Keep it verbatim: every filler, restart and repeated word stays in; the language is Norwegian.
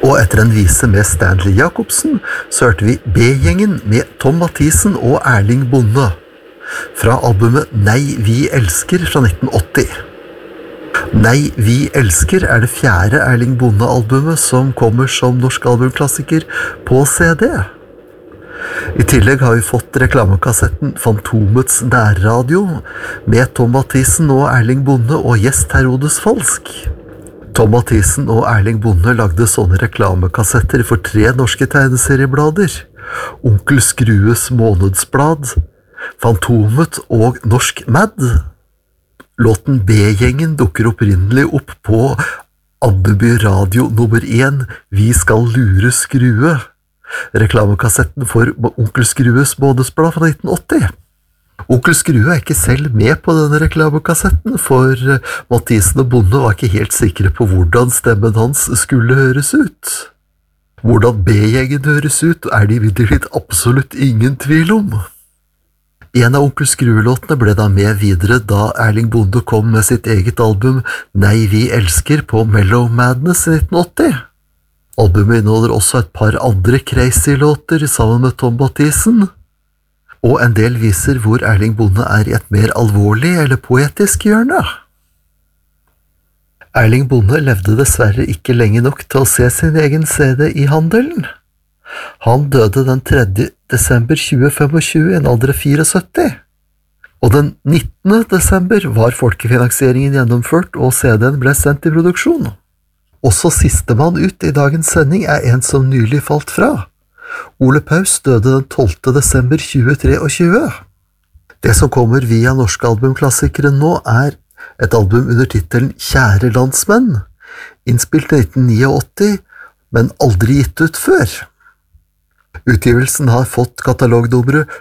Og etter en vise med Stanley Jacobsen, så hørte vi B-gjengen med Tom Mathisen og Erling Bonde, fra albumet Nei, vi elsker fra nitten åtti. Nei, vi elsker er det fjerde Erling Bonde-albumet som kommer som norsk albumklassiker på C D. I tillegg har vi fått reklamekassetten Fantomets nærradio med Tom Mathisen og Erling Bonde og gjest Herodes Falsk. Tom Mathisen og Erling Bonde lagde sånne reklamekassetter for tre norske tegneserieblader, Onkel Skrues månedsblad, Fantomet og Norsk Mad. Låten B-gjengen dukker opprinnelig opp på Andeby Radio nummer én, Vi skal lure Skrue, reklamekassetten for Onkel Skrues månedsblad fra nitten åtti. Onkel Skrue er ikke selv med på denne reklamekassetten, for Mathisen og Bonde var ikke helt sikre på hvordan stemmen hans skulle høres ut. Hvordan B-gjengen høres ut, er det imidlertid absolutt ingen tvil om. En av Onkel Skrue-låtene ble da med videre da Erling Bonde kom med sitt eget album Nei, vi elsker på Mellow Madness i nitten åtti. Albumet inneholder også et par andre crazy-låter sammen med Tom Mathisen, og en del viser hvor Erling Bonde er i et mer alvorlig eller poetisk hjørne. Erling Bonde levde dessverre ikke lenge nok til å se sin egen C D i handelen. Han døde den tredje desember tjue tjuefem i en alder av syttifire, og den nittende desember var folkefinansieringen gjennomført og C D-en ble sendt i produksjon. Også sistemann ut i dagens sending er en som nylig falt fra. Ole Paus døde den tolvte desember tjue tjuetre. Det som kommer via norske albumklassikere nå er et album under titelen Kjære landsmenn, innspilt i nitten åttini, men aldri gitt ut før. Utgivelsen har fått katalognummeret